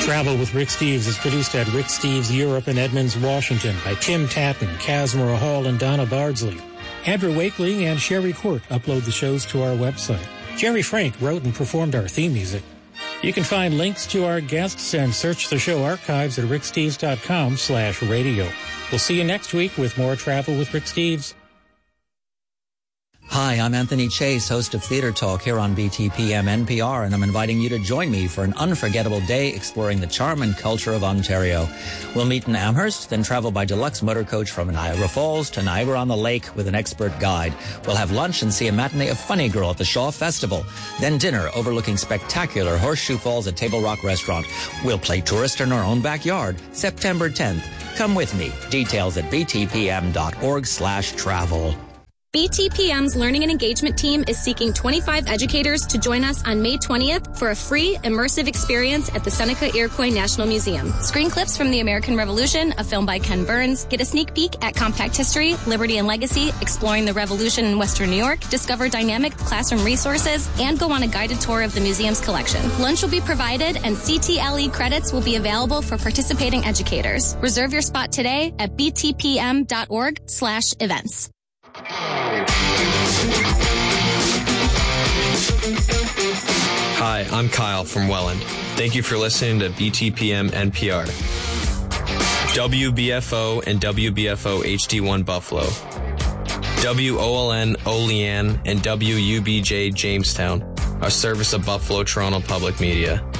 Travel with Rick Steves is produced at Rick Steves Europe in Edmonds, Washington by Tim Tatton, Casmara Hall, and Donna Bardsley. Andrew Wakeling and Sherry Court upload the shows to our website. Jerry Frank wrote and performed our theme music. You can find links to our guests and search the show archives at ricksteves.com/radio. We'll see you next week with more Travel with Rick Steves. Hi, I'm Anthony Chase, host of Theater Talk here on BTPM NPR, and I'm inviting you to join me for an unforgettable day exploring the charm and culture of Ontario. We'll meet in Amherst, then travel by deluxe motor coach from Niagara Falls to Niagara-on-the-Lake with an expert guide. We'll have lunch and see a matinee of Funny Girl at the Shaw Festival. Then dinner overlooking spectacular Horseshoe Falls at Table Rock Restaurant. We'll play tourist in our own backyard, September 10th. Come with me. Details at btpm.org/travel. BTPM's Learning and Engagement team is seeking 25 educators to join us on May 20th for a free, immersive experience at the Seneca Iroquois National Museum. Screen clips from the American Revolution, a film by Ken Burns, get a sneak peek at compact history, liberty and legacy, exploring the Revolution in Western New York, discover dynamic classroom resources, and go on a guided tour of the museum's collection. Lunch will be provided, and CTLE credits will be available for participating educators. Reserve your spot today at btpm.org/events. Hi, I'm Kyle from Welland. Thank you for listening to BTPM NPR. WBFO and WBFO HD1 Buffalo. WOLN Olean and WUBJ Jamestown are service of Buffalo Toronto Public Media.